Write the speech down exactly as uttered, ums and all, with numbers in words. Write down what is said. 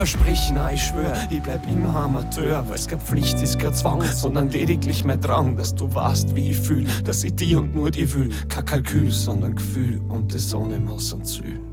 Versprechen, ich schwör, ich bleib immer Amateur, weil's keine Pflicht ist, kein Zwang, sondern lediglich mein Drang, dass du weißt, wie ich fühl, dass ich die und nur die will, kein Kalkül, sondern Gefühl und die Sonne muss und Ziel.